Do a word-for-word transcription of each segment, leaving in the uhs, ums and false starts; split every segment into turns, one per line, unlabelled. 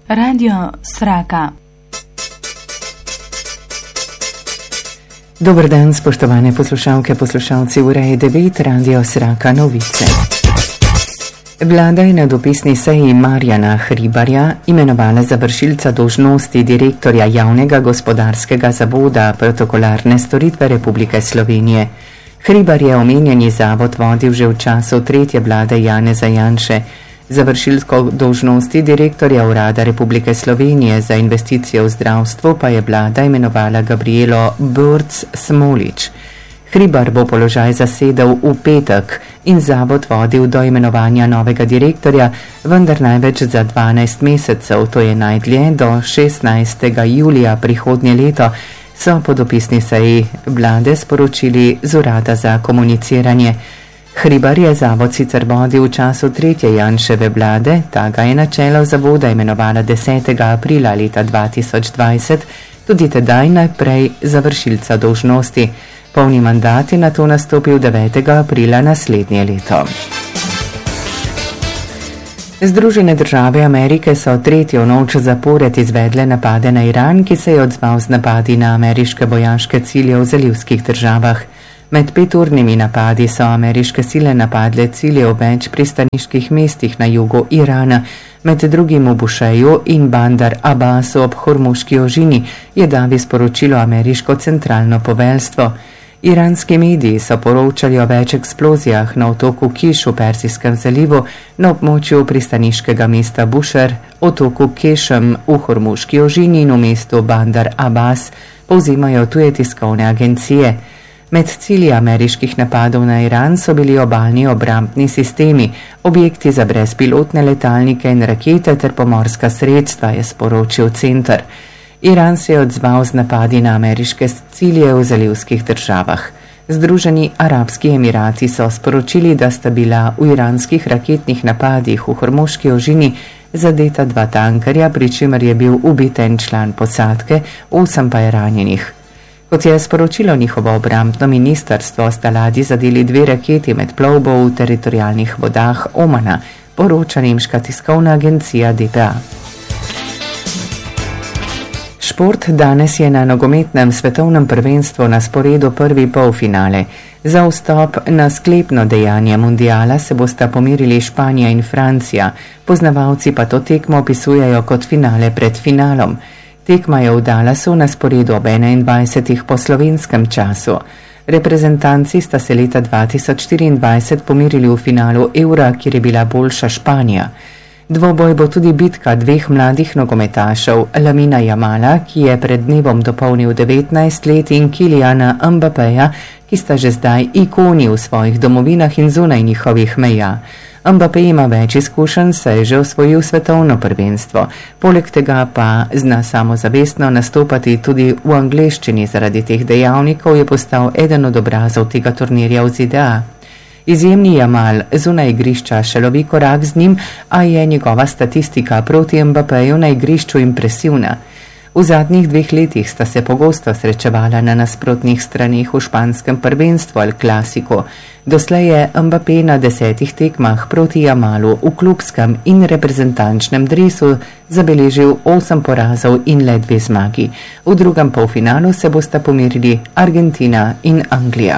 Radio Sraka.
Dober dan, spoštovane poslušalke, poslušalci, ura je devet, Radio Sraka novice. Vlada je na dopisni seji Marjana Hribarja imenovala za vršilca dolžnosti direktorja Javnega gospodarskega zavoda Protokolarne storitve Republike Slovenije. Hribar je omenjeni zavod vodil že v času tretje vlade Janeza Janše. Za vršilko dolžnosti direktorja Urada Republike Slovenije za investicije v zdravstvo pa je vlada imenovala Gabrielo Burc-Smolič. Hribar bo položaj zasedel v petek in zavod vodil do imenovanja novega direktorja, vendar največ za dvanajst mesecev, to je najdlje do šestnajstega julija prihodnje leto, so po dopisni seji vlade sporočili z Urada za komuniciranje. Hribar je zavod sicer vodil v času tretje Janševe vlade, ta ga je na čelo zavoda imenovala desetega aprila leta dva tisoč dvajset, tudi tedaj najprej za vršilca dolžnosti. Polni mandat je nato nastopil devetega aprila naslednje leto. Združene države Amerike so tretjo noč zapored izvedle napade na Iran, ki se je odzval z napadi na ameriške vojaške cilje v zalivskih državah. Med peturnimi napadi so ameriške sile napadle cilje v več pristaniških mestih na jugu Irana, med drugim v Bušeju in Bandar Abbasu ob Hormuški ožini, je davi sporočilo ameriško centralno poveljstvo. Iranski mediji so poročali o več eksplozijah na otoku Kiš v Persijskem zalivu, na območju pristaniškega mesta Bušer, otoku Kešem v Hormuški ožini in v mestu Bandar Abbas, povzemajo tuje tiskovne agencije. Med cilji ameriških napadov na Iran so bili obalni obrambni sistemi, objekti za brezpilotne letalnike in rakete ter pomorska sredstva, je sporočil center. Iran se je odzval z napadi na ameriške cilje v zalivskih državah. Združeni Arabski Emirati so sporočili, da sta bila v iranskih raketnih napadih v Hormuški ožini zadeta dva tankerja, pri čemer je bil ubit en član posadke, osem pa je ranjenih. Kot je sporočilo njihovo obrambno ministrstvo, sta ladji zadeli dve raketi med plovbo v teritorijalnih vodah Omana, poroča nemška tiskovna agencija D P A. Šport. Danes je na nogometnem svetovnem prvenstvu na sporedu prvi polfinale. Za vstop na sklepno dejanje mundiala se bosta pomerili Španija in Francija, poznavalci pa to tekmo opisujejo kot finale pred finalom. Tekma je v Dallasu na sporedu ob enaindvajsetih po slovenskem času. Reprezentanci sta se leta dva tisoč štiriindvajset pomerili v finalu Eura, kjer je bila boljša Španija. Dvoboj bo tudi bitka dveh mladih nogometašev, Lamina Jamala, ki je pred dnevom dopolnil devetnajst let, in Kyliana Mbappeja, ki sta že zdaj ikoni v svojih domovinah in zunaj njihovih meja. Mbappé ima več izkušenj, saj je že osvojil svetovno prvenstvo. Poleg tega pa zna samozavestno nastopati tudi v angleščini. Zaradi teh dejavnikov je postal eden od obrazov tega turnirja v Z D A. Izjemni Jamal zunaj igrišča še lovi korak z njim, a je njegova statistika proti Mbappéju na igrišču impresivna. V zadnjih dveh letih sta se pogosto srečevala na nasprotnih straneh v španskem prvenstvu El Clasico. Doslej je Mbappé na desetih tekmah proti Jamalu v klubskem in reprezentančnem dresu zabeležil osem porazov in le dve zmagi. V drugem polfinalu se bosta pomerili Argentina in Anglija.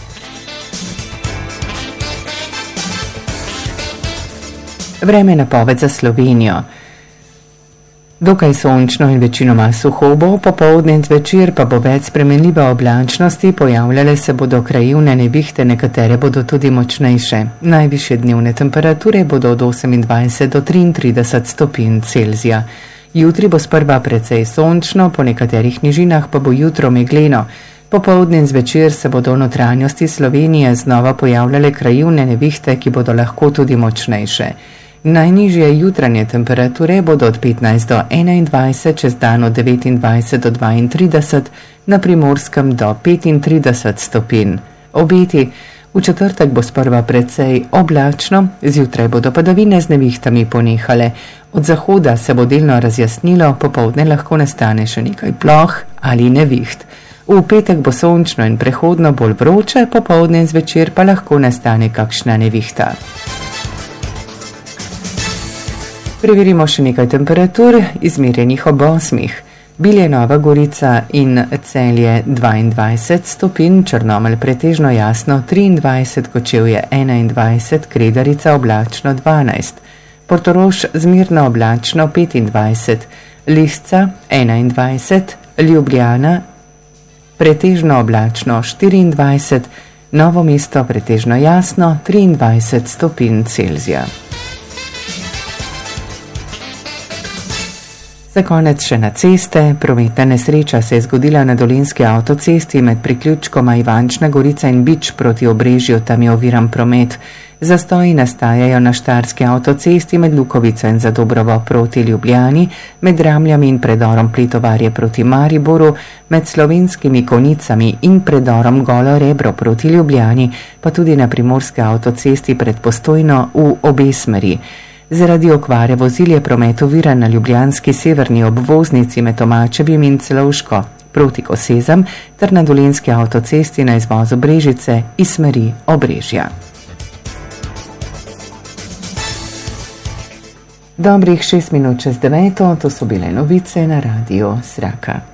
Vreme napoved za Slovenijo. Dokaj sončno in večinoma suho bo, popoldne in zvečer pa bo več spremenljive oblačnosti, pojavljale se bodo krajevne nevihte, nekatere bodo tudi močnejše. Najvišje dnevne temperature bodo od osemindvajset do triintrideset stopinj Celzija. Jutri bo sprva precej sončno, po nekaterih nižinah pa bo jutro megleno. Popoldne in zvečer se bodo v notranjosti Slovenije znova pojavljale krajevne nevihte, ki bodo lahko tudi močnejše. Najnižje jutranje temperature bodo od petnajst do enaindvajset, čez dan od devetindvajset do dvaintrideset, na Primorskem do petintrideset stopinj. Obeti. V četrtek bo sprva precej oblačno, zjutraj bodo padavine z nevihtami ponehale. Od zahoda se bo delno razjasnilo, popoldne lahko nastane še nekaj ploh ali neviht. V petek bo sončno in prehodno bolj vroče, popoldne in zvečer pa lahko nastane kakšna nevihta. Preverimo še nekaj temperatur, izmerjenih ob osmih. Bilje, Nova Gorica in Celje dvaindvajset stopinj, Črnomelj pretežno jasno triindvajset, Kočevje enaindvajset, Kredarica oblačno dvanajst, Portorož zmirno oblačno petindvajset, Lisca enaindvajset, Ljubljana pretežno oblačno štiriindvajset, Novo mesto pretežno jasno triindvajset stopinj Celzija. Za konec še na ceste. Prometna nesreča se je zgodila na dolenjski avtocesti med priključkoma Ivančna Gorica in Bič proti Obrežju, tam je oviran promet. Zastoji nastajajo na štajerski avtocesti med Lukovico in Zadobrovo proti Ljubljani, med Ramljami in predorom Pletovarje proti Mariboru, med Slovenskimi Konicami in predorom Golo Rebro proti Ljubljani, pa tudi na primorski avtocesti pred Postojno v obe smeri. Zaradi okvare vozil je promet oviran na ljubljanski severni obvoznici med Tomačevim in Celovško proti Kosezam ter na dolenjski avtocesti na izvozu Brežice iz smeri Obrežja. Dobrih šest minut čez deveto, to so bile novice na radiju Sraka.